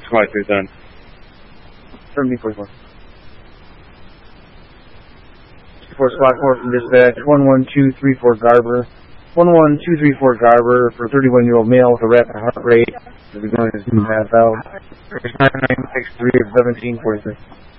Squad 37. 7044. 4 Squad 4 from dispatch, 11234 Garber. 11234 Garber for 31-year-old male with a rapid heart rate. Is going to pass out. 9963 of 1743.